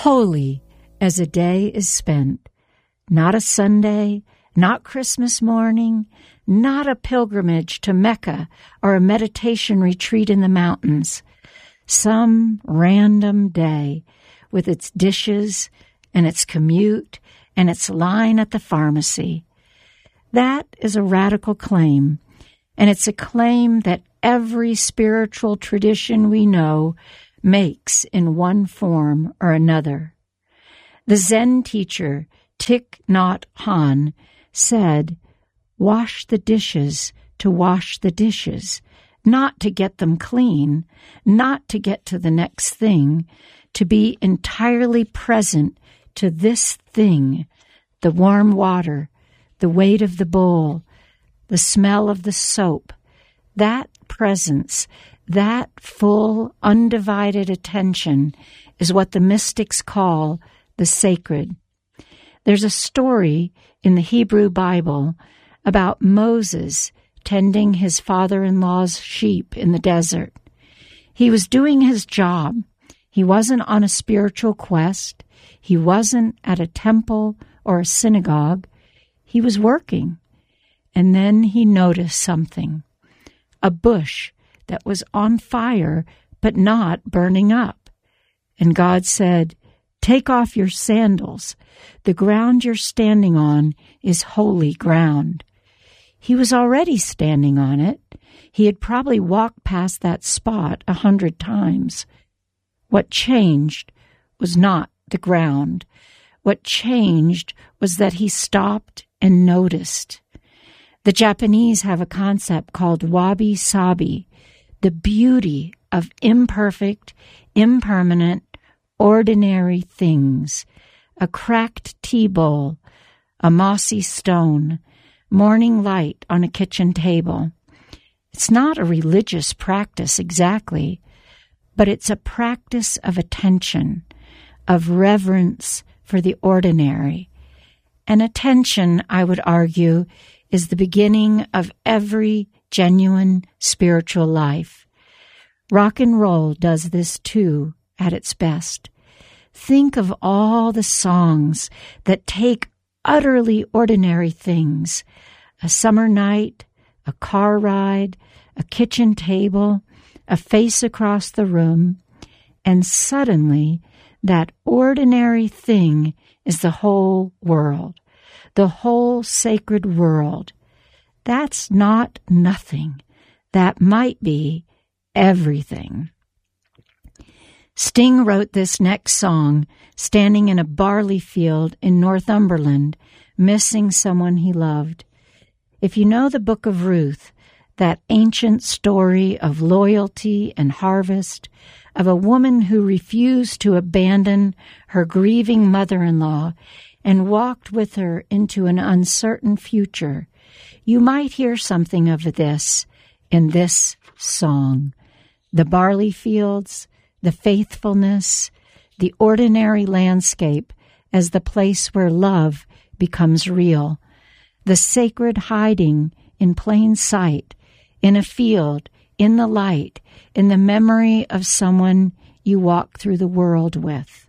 Holy as a day is spent, not a Sunday, not Christmas morning, not a pilgrimage to Mecca or a meditation retreat in the mountains. Some random day with its dishes and its commute and its line at the pharmacy. That is a radical claim, and it's a claim that every spiritual tradition we know makes in one form or another. The Zen teacher Thich Nhat Hanh said, "Wash the dishes to wash the dishes, not to get them clean, not to get to the next thing, to be entirely present to this thing, the warm water, the weight of the bowl, the smell of the soap, that presence, that full, undivided attention is what the mystics call the sacred." There's a story in the Hebrew Bible about Moses tending his father-in-law's sheep in the desert. He was doing his job. He wasn't on a spiritual quest. He wasn't at a temple or a synagogue. He was working. And then he noticed something. A bush that was on fire but not burning up. And God said, "Take off your sandals. The ground you're standing on is holy ground." He was already standing on it. He had probably walked past that spot 100 times. What changed was not the ground. What changed was that he stopped and noticed. The Japanese have a concept called wabi-sabi, the beauty of imperfect, impermanent, ordinary things. A cracked tea bowl, a mossy stone, morning light on a kitchen table. It's not a religious practice exactly, but it's a practice of attention, of reverence for the ordinary. And attention, I would argue, is the beginning of every genuine spiritual life. Rock and roll does this too at its best. Think of all the songs that take utterly ordinary things, a summer night, a car ride, a kitchen table, a face across the room, and suddenly that ordinary thing is the whole world, the whole sacred world. That's not nothing. That might be everything. Sting wrote this next song standing in a barley field in Northumberland, missing someone he loved. If you know the Book of Ruth, that ancient story of loyalty and harvest, of a woman who refused to abandon her grieving mother-in-law and walked with her into an uncertain future, you might hear something of this in this song. The barley fields, the faithfulness, the ordinary landscape as the place where love becomes real, the sacred hiding in plain sight, in a field, in the light, in the memory of someone you walk through the world with.